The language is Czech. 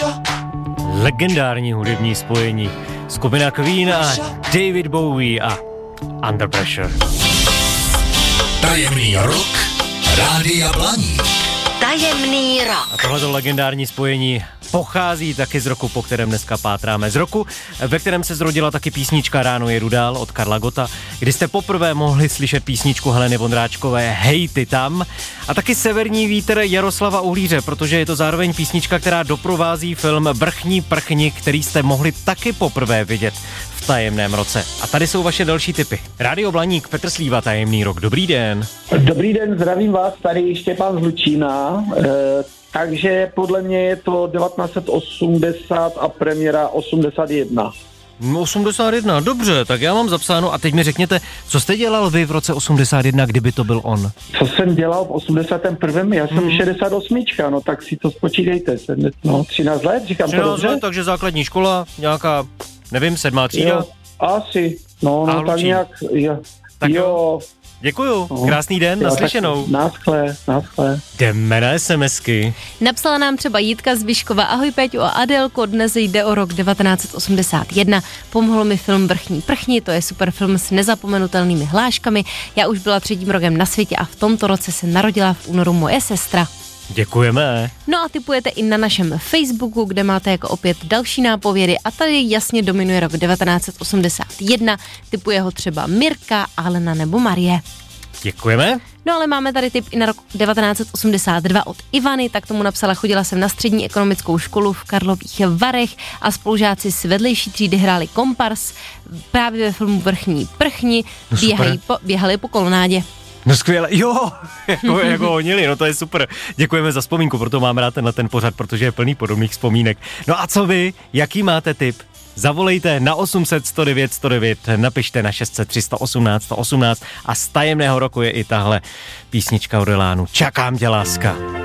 Legendární hudební spojení. Skupina Queen a David Bowie a Under Pressure. Tajemný rok Rádia Blaník. Tajemný rok. A tohleto legendární spojení pochází taky z roku, po kterém dneska pátráme. Z roku, ve kterém se zrodila taky písnička Ráno jedu dál od Karla Gotta, kdy jste poprvé mohli slyšet písničku Heleny Vondráčkové Hej ty tam, a taky Severní vítr Jaroslava Uhlíře, protože je to zároveň písnička, která doprovází film Vrchní prchni, který jste mohli taky poprvé vidět v tajemném roce. A tady jsou vaše další tipy. Rádio Blaník, Petr Slíva, Tajemný rok. Dobrý den. Dobrý den, zdravím vás, tady Štěpán z Lučína. Takže podle mě je to 1980 a premiéra 81. 81, dobře, tak já mám zapsáno a teď mi řekněte, co jste dělal vy v roce 81, kdyby to byl on? Co jsem dělal v 81. Já jsem 68, no tak si to spočítejte, 13 let, říkám 13 to dobře? let, takže základní škola, nějaká, nevím, 7. třída? Jo, asi, no tak nějak, jo. Děkuju, krásný den, naslyšenou. Naschle. Jdeme na SMSky. Napsala nám třeba Jitka z Vyškova: ahoj Peťo a Adelko, dnes jde o rok 1981. Pomohl mi film Vrchní prchni, to je super film s nezapomenutelnými hláškami. Já už byla 3. rokem na světě a v tomto roce se narodila v únoru moje sestra. Děkujeme. No a tipujete i na našem Facebooku, kde máte jako opět další nápovědy a tady jasně dominuje rok 1981. Tipuje ho třeba Mirka, Alena nebo Marie. Děkujeme. No ale máme tady tip i na rok 1982 od Ivany, tak tomu napsala: chodila jsem na střední ekonomickou školu v Karlových Varech a spolužáci z vedlejší třídy hráli kompars právě ve filmu Vrchní prchni, běhali po kolonádě. No skvěle, jo, jako honili, no to je super. Děkujeme za vzpomínku, proto mám rád ten pořad, protože je plný podobných vzpomínek. No a co vy, jaký máte tip? Zavolejte na 800 109 109, napište na 600 318 118 a z tajemného roku je i tahle písnička od Elánu. Čakám tě, láska.